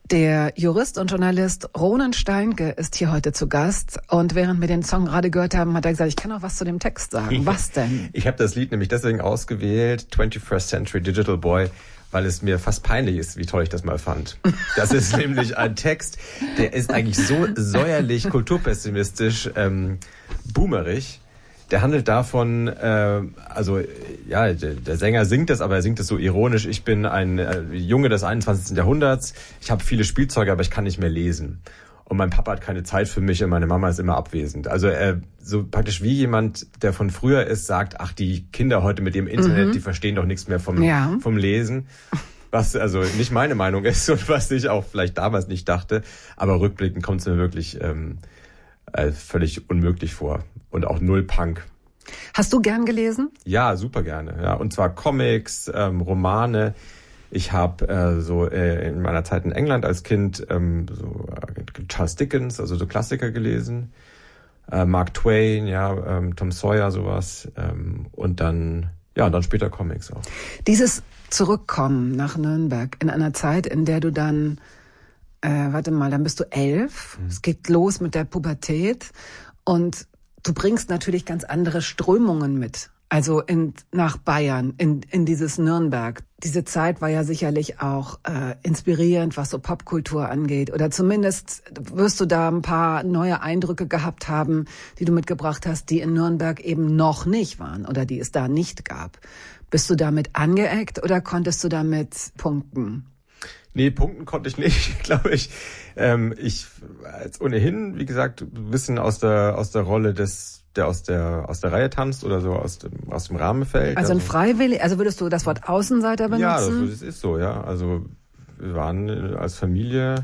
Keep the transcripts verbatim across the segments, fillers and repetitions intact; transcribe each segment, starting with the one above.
Der Jurist und Journalist Ronen Steinke ist hier heute zu Gast. Und während wir den Song gerade gehört haben, hat er gesagt, ich kann auch was zu dem Text sagen. Was denn? Ich habe das Lied nämlich deswegen ausgewählt, twenty-first Century Digital Boy, weil es mir fast peinlich ist, wie toll ich das mal fand. Das ist nämlich ein Text, der ist eigentlich so säuerlich kulturpessimistisch, ähm, boomerig. Der handelt davon, äh, also ja, der, der Sänger singt das, aber er singt es so ironisch. Ich bin ein äh, Junge des einundzwanzigsten Jahrhunderts. Ich habe viele Spielzeuge, aber ich kann nicht mehr lesen. Und mein Papa hat keine Zeit für mich und meine Mama ist immer abwesend. Also er so praktisch wie jemand, der von früher ist, sagt, ach, die Kinder heute mit dem Internet, mhm. die verstehen doch nichts mehr vom, ja. vom Lesen. Was also nicht meine Meinung ist und was ich auch vielleicht damals nicht dachte. Aber rückblickend kommt es mir wirklich ähm, äh, völlig unmöglich vor. Und auch null Punk. Hast du gern gelesen? Ja, super gerne. Ja, und zwar Comics, ähm, Romane. Ich habe äh, so äh, in meiner Zeit in England als Kind ähm, so äh, Charles Dickens, also so Klassiker gelesen. Äh, Mark Twain, ja, ähm, Tom Sawyer, sowas. Ähm, und dann, ja, dann später Comics auch. Dieses Zurückkommen nach Nürnberg in einer Zeit, in der du dann, äh, warte mal, dann bist du elf. Mhm. Es geht los mit der Pubertät und du bringst natürlich ganz andere Strömungen mit, also in, nach Bayern, in, in dieses Nürnberg. Diese Zeit war ja sicherlich auch äh, inspirierend, was so Popkultur angeht. Oder zumindest wirst du da ein paar neue Eindrücke gehabt haben, die du mitgebracht hast, die in Nürnberg eben noch nicht waren oder die es da nicht gab. Bist du damit angeeckt oder konntest du damit punkten? Nee, punkten konnte ich nicht, glaube ich. Ähm, ich als ohnehin, wie gesagt, ein bisschen aus der aus der Rolle des, der aus der aus der Reihe tanzt oder so aus dem aus dem Rahmenfeld. Also ein Freiwillig, also würdest du das Wort Außenseiter benutzen? Ja, das, das ist so, ja. Also wir waren als Familie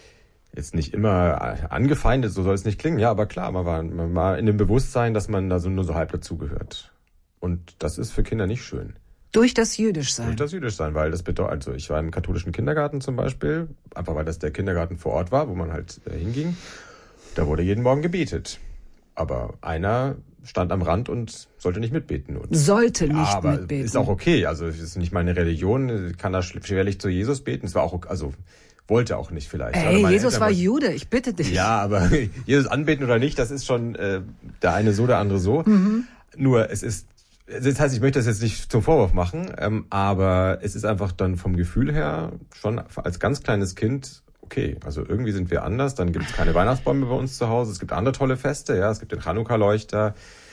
jetzt nicht immer angefeindet, so soll es nicht klingen. Ja, aber klar, man war, man war in dem Bewusstsein, dass man da so nur so halb dazugehört. Und das ist für Kinder nicht schön. Durch das Jüdischsein? Durch das Jüdischsein, weil das bedeutet, also ich war im katholischen Kindergarten zum Beispiel, einfach weil das der Kindergarten vor Ort war, wo man halt äh, hinging. Da wurde jeden Morgen gebetet. Aber einer stand am Rand und sollte nicht mitbeten. Und, sollte ja, nicht aber mitbeten. Ist auch okay, also es ist nicht meine Religion, ich kann da schwerlich zu Jesus beten. Es war auch, also wollte auch nicht vielleicht. Ey, Jesus Eltern war wollten, Jude, ich bitte dich. Ja, aber Jesus anbeten oder nicht, das ist schon äh, der eine so, der andere so. Mhm. Nur es ist Das heißt, ich möchte das jetzt nicht zum Vorwurf machen, ähm, aber es ist einfach dann vom Gefühl her schon als ganz kleines Kind, okay, also irgendwie sind wir anders, dann gibt es keine Weihnachtsbäume bei uns zu Hause, es gibt andere tolle Feste, ja, es gibt den Chanukka-Leuchter,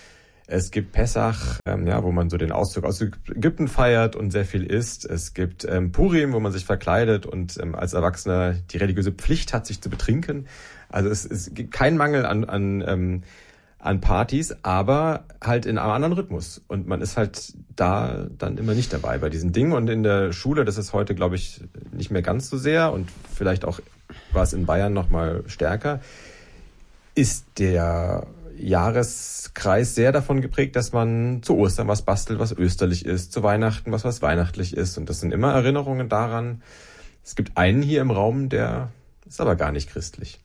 es gibt Pessach, ähm, ja, wo man so den Auszug aus Ägypten feiert und sehr viel isst, es gibt ähm, Purim, wo man sich verkleidet und ähm, als Erwachsener die religiöse Pflicht hat, sich zu betrinken. Also es, es gibt keinen Mangel an, an ähm, an Partys, aber halt in einem anderen Rhythmus. Und man ist halt da dann immer nicht dabei bei diesen Dingen. Und in der Schule, das ist heute, glaube ich, nicht mehr ganz so sehr und vielleicht auch war es in Bayern noch mal stärker, ist der Jahreskreis sehr davon geprägt, dass man zu Ostern was bastelt, was österlich ist, zu Weihnachten was, was weihnachtlich ist. Und das sind immer Erinnerungen daran. Es gibt einen hier im Raum, der ist aber gar nicht christlich.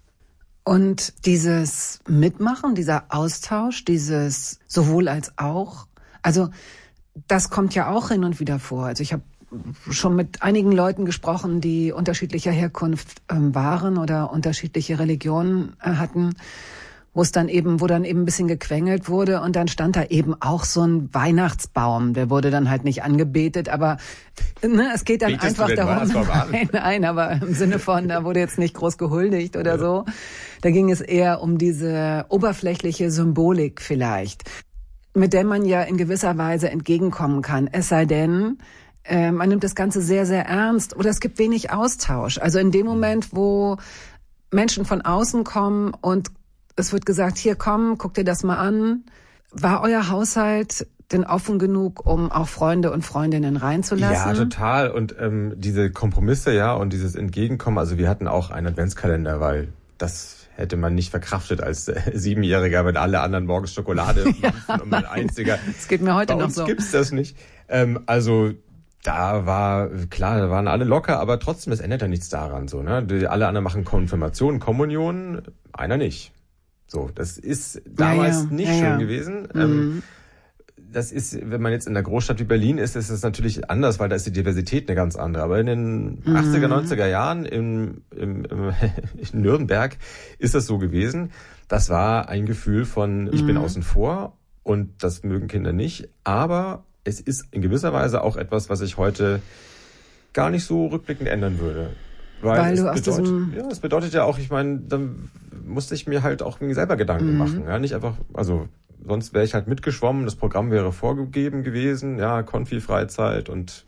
Und dieses Mitmachen, dieser Austausch, dieses sowohl als auch, also das kommt ja auch hin und wieder vor. Also ich habe schon mit einigen Leuten gesprochen, die unterschiedlicher Herkunft ähm, waren oder unterschiedliche Religionen äh, hatten, wo es dann eben, wo dann eben ein bisschen gequengelt wurde und dann stand da eben auch so ein Weihnachtsbaum. Der wurde dann halt nicht angebetet, aber ne, es geht dann Betest einfach darum, nein, nein, aber im Sinne von, da wurde jetzt nicht groß gehuldigt oder ja. so. Da ging es eher um diese oberflächliche Symbolik vielleicht, mit der man ja in gewisser Weise entgegenkommen kann. Es sei denn, äh, man nimmt das Ganze sehr, sehr ernst oder es gibt wenig Austausch. Also in dem Moment, wo Menschen von außen kommen und es wird gesagt, hier komm, guck dir das mal an. War euer Haushalt denn offen genug, um auch Freunde und Freundinnen reinzulassen? Ja, total. Und ähm, diese Kompromisse, ja, und dieses Entgegenkommen. Also wir hatten auch einen Adventskalender, weil das hätte man nicht verkraftet als äh, Siebenjähriger, wenn alle anderen morgens Schokolade ja, machen und man einziger. Das geht mir heute Bei noch uns so. Gibt's das nicht. Ähm, also da war, klar, da waren alle locker, aber trotzdem, es ändert ja nichts daran. So, ne? Die, alle anderen machen Konfirmation, Kommunion, einer nicht. So, das ist damals ja, ja. nicht ja, schön ja. gewesen. Mhm. Ähm, das ist, wenn man jetzt in einer Großstadt wie Berlin ist, ist es natürlich anders, weil da ist die Diversität eine ganz andere. Aber in den mhm. achtziger, neunziger Jahren im, im, im in Nürnberg ist das so gewesen. Das war ein Gefühl von, ich mhm. bin außen vor und das mögen Kinder nicht. Aber es ist in gewisser Weise auch etwas, was ich heute gar nicht so rückblickend ändern würde. Weil, Weil es du aus bedeutet, diesem... ja, es bedeutet ja auch, ich meine, dann musste ich mir halt auch selber Gedanken mhm. machen. Ja, nicht einfach, also sonst wäre ich halt mitgeschwommen, das Programm wäre vorgegeben gewesen, ja, Konfi-Freizeit und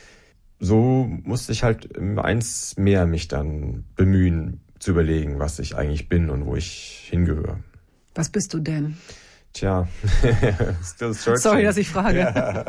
so musste ich halt eins mehr mich dann bemühen, zu überlegen, was ich eigentlich bin und wo ich hingehöre. Was bist du denn? Tja, still searching. Sorry, dass ich frage. Ja,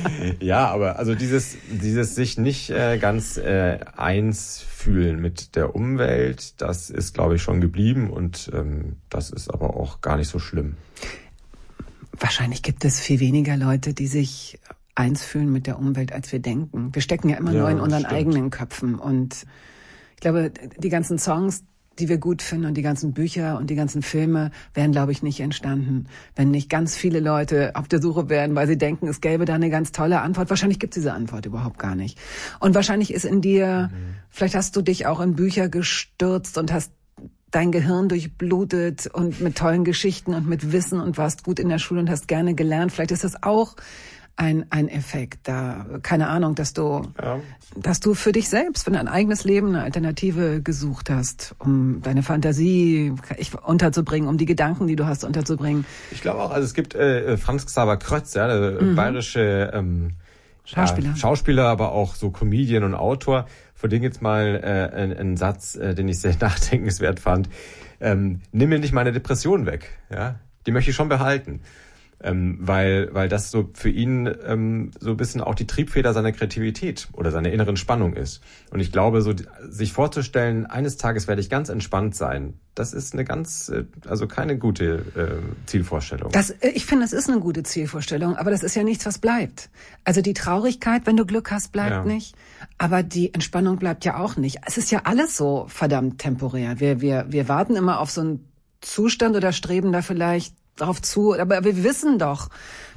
ja, aber also dieses dieses sich nicht äh, ganz äh, eins fühlen mit der Umwelt, das ist, glaube ich, schon geblieben und ähm, das ist aber auch gar nicht so schlimm. Wahrscheinlich gibt es viel weniger Leute, die sich eins fühlen mit der Umwelt, als wir denken. Wir stecken ja immer ja, nur in unseren stimmt. eigenen Köpfen und ich glaube, die ganzen Songs, die wir gut finden und die ganzen Bücher und die ganzen Filme wären, glaube ich, nicht entstanden, wenn nicht ganz viele Leute auf der Suche wären, weil sie denken, es gäbe da eine ganz tolle Antwort. Wahrscheinlich gibt es diese Antwort überhaupt gar nicht. Und wahrscheinlich ist in dir, mhm. vielleicht hast du dich auch in Bücher gestürzt und hast dein Gehirn durchblutet und mit tollen Geschichten und mit Wissen und warst gut in der Schule und hast gerne gelernt. Vielleicht ist das auch ein ein Effekt da, keine Ahnung, dass du ja. dass du für dich selbst, für dein eigenes Leben eine Alternative gesucht hast, um deine Fantasie unterzubringen, um die Gedanken, die du hast, unterzubringen. Ich glaube auch, also es gibt äh, Franz Xaver Krötz, ja, der mhm. bayerische ähm, Schauspieler. Ja, Schauspieler, aber auch so Comedian und Autor. Von dem jetzt mal äh, ein, ein Satz, äh, den ich sehr nachdenkenswert fand. Ähm, nimm mir nicht meine Depression weg, ja, die möchte ich schon behalten. Ähm, weil weil das so für ihn ähm, so ein bisschen auch die Triebfeder seiner Kreativität oder seiner inneren Spannung ist. Und ich glaube, so sich vorzustellen, eines Tages werde ich ganz entspannt sein, das ist eine ganz, äh, also keine gute äh, Zielvorstellung. Das, ich finde, das ist eine gute Zielvorstellung, aber das ist ja nichts, was bleibt. Also die Traurigkeit, wenn du Glück hast, bleibt ja. nicht, aber die Entspannung bleibt ja auch nicht. Es ist ja alles so verdammt temporär. Wir wir wir warten immer auf so einen Zustand oder streben da vielleicht drauf zu, aber wir wissen doch,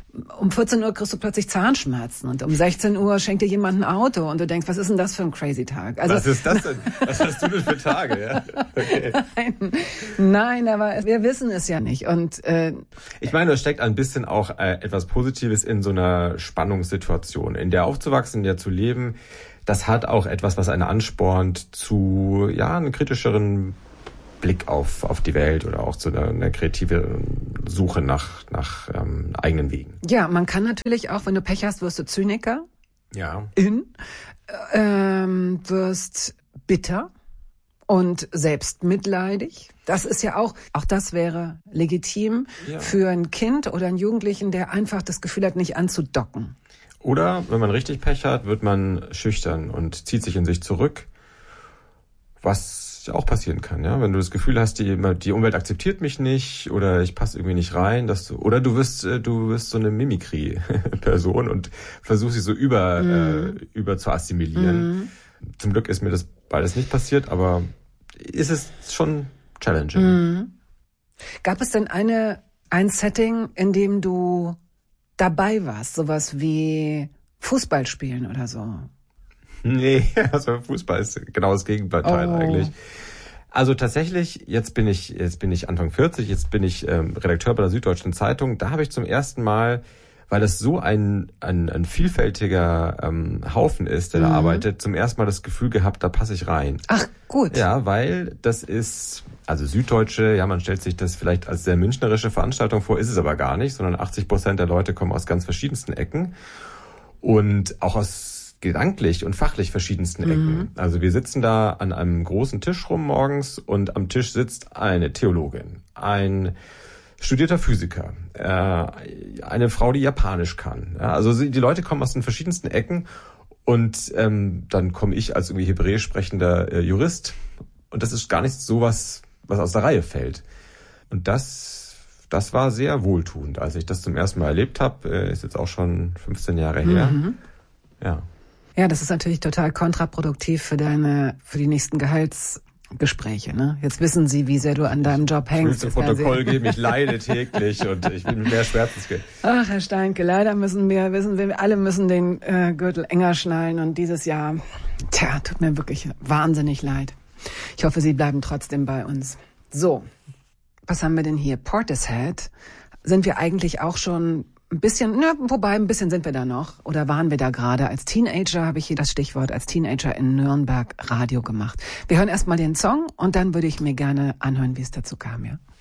um vierzehn Uhr kriegst du plötzlich Zahnschmerzen und um sechzehn Uhr schenkt dir jemand ein Auto und du denkst, was ist denn das für ein crazy Tag? Also, was ist das denn? Was hast du denn für Tage? Ja? Okay. Nein, nein, aber wir wissen es ja nicht. Und äh, ich meine, da steckt ein bisschen auch äh, etwas Positives in so einer Spannungssituation, in der aufzuwachsen, in der zu leben. Das hat auch etwas, was einen anspornt zu ja einen kritischeren Blick auf auf die Welt oder auch zu einer, einer kreativen Suche nach nach ähm, eigenen Wegen. Ja, man kann natürlich auch, wenn du Pech hast, wirst du Zyniker. Ja. In ähm, wirst bitter und selbstmitleidig. Das ist ja auch, auch das wäre legitim ja. für ein Kind oder einen Jugendlichen, der einfach das Gefühl hat, nicht anzudocken. Oder wenn man richtig Pech hat, wird man schüchtern und zieht sich in sich zurück, was auch passieren kann, ja, wenn du das Gefühl hast, die die Umwelt akzeptiert mich nicht oder ich passe irgendwie nicht rein, dass du oder du wirst du wirst so eine Mimikry-Person und versuchst sie so über mhm. äh, über zu assimilieren. Mhm. Zum Glück ist mir das beides nicht passiert, aber ist es schon challenging. Mhm. Gab es denn eine ein Setting, in dem du dabei warst, sowas wie Fußball spielen oder so? Nee, also Fußball ist genau das Gegenteil oh. eigentlich. Also tatsächlich, jetzt bin ich jetzt bin ich Anfang vierzig, jetzt bin ich ähm, Redakteur bei der Süddeutschen Zeitung. Da habe ich zum ersten Mal, weil das so ein ein, ein vielfältiger ähm, Haufen ist, der mhm. da arbeitet, zum ersten Mal das Gefühl gehabt, da passe ich rein. Ach, gut. Ja, weil das ist, also Süddeutsche, ja, man stellt sich das vielleicht als sehr münchnerische Veranstaltung vor, ist es aber gar nicht, sondern achtzig Prozent der Leute kommen aus ganz verschiedensten Ecken und auch aus gedanklich und fachlich verschiedensten Ecken. Mhm. Also wir sitzen da an einem großen Tisch rum morgens und am Tisch sitzt eine Theologin, ein studierter Physiker, äh, eine Frau, die Japanisch kann. Ja, also die Leute kommen aus den verschiedensten Ecken und ähm, dann komme ich als irgendwie hebräisch sprechender äh, Jurist und das ist gar nicht so was, was aus der Reihe fällt. Und das, das war sehr wohltuend, als ich das zum ersten Mal erlebt habe. Äh, ist jetzt auch schon fünfzehn Jahre her. Mhm. Ja. Ja, das ist natürlich total kontraproduktiv für deine, für die nächsten Gehalts Gespräche, ne? Jetzt wissen Sie, wie sehr du an deinem Job hängst. Ich will zum Protokoll geben, ich leide täglich und ich will mehr Schmerzensgeld. Ach, Herr Steinke, leider müssen wir, wissen wir, alle müssen den äh, Gürtel enger schnallen und dieses Jahr, tja, tut mir wirklich wahnsinnig leid. Ich hoffe, Sie bleiben trotzdem bei uns. So, was haben wir denn hier? Portishead. Sind wir eigentlich auch schon ein bisschen, ne, wobei ein bisschen sind wir da noch. Oder waren wir da gerade? Als Teenager habe ich hier das Stichwort, als Teenager in Nürnberg Radio gemacht. Wir hören erstmal den Song und dann würde ich mir gerne anhören, wie es dazu kam, ja.